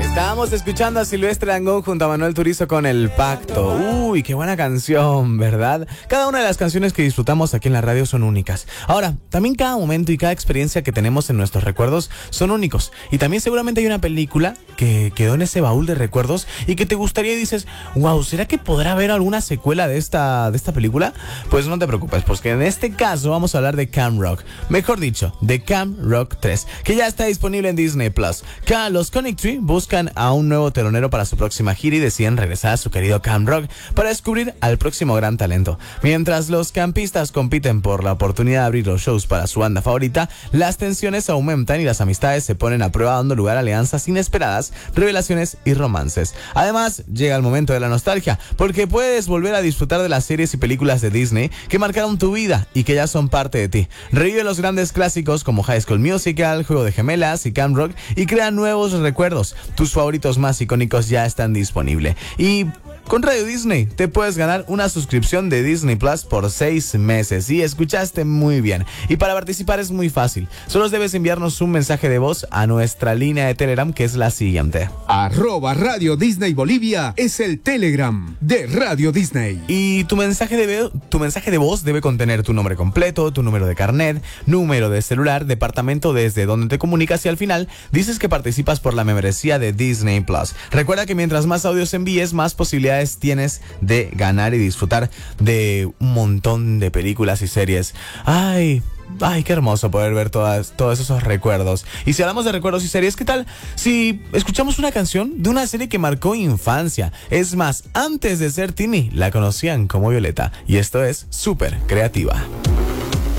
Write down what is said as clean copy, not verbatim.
Estábamos escuchando a Silvestre Dangond junto a Manuel Turizo con El Pacto. Uy, qué buena canción, ¿verdad? Cada una de las canciones que disfrutamos aquí en la radio son únicas. Ahora, también cada momento y cada experiencia que tenemos en nuestros recuerdos son únicos. Y también seguramente hay una película que quedó en ese baúl de recuerdos y que te gustaría y dices, wow, ¿será que podrá haber alguna secuela de esta película? Pues no te preocupes, porque en este caso vamos a hablar de Camp Rock. Mejor dicho, de Camp Rock 3, que ya está disponible en Disney Plus. Los Conic Tree buscan a un nuevo telonero para su próxima gira y deciden regresar a su querido Camp Rock para descubrir al próximo gran talento. Mientras los campistas compiten por la oportunidad de abrir los shows para su banda favorita, las tensiones aumentan y las amistades se ponen a prueba, dando lugar a alianzas inesperadas, revelaciones y romances. Además, llega el momento de la nostalgia, porque puedes volver a disfrutar de las series y películas de Disney que marcaron tu vida y que ya son parte de ti. Revive los grandes clásicos como High School Musical, Juego de Gemelas y Camp Rock y crea nuevos recuerdos. Tus favoritos más icónicos ya están disponibles. Y con Radio Disney te puedes ganar una suscripción de Disney Plus por 6 meses. Y escuchaste muy bien. Y para participar es muy fácil. Solo debes enviarnos un mensaje de voz a nuestra línea de Telegram, que es la siguiente: @Radio Disney Bolivia es el Telegram de Radio Disney. Y tu mensaje de voz debe contener tu nombre completo, tu número de carnet, número de celular, departamento desde donde te comunicas y al final dices que participas por la membresía de Disney Plus. Recuerda que mientras más audios envíes, más posibilidades tienes de ganar y disfrutar de un montón de películas y series. Ay, qué hermoso poder ver todos esos recuerdos. Y si hablamos de recuerdos y series, ¿qué tal si escuchamos una canción de una serie que marcó infancia? Es más, antes de ser Timmy, la conocían como Violeta. Y esto es Súper Creativa.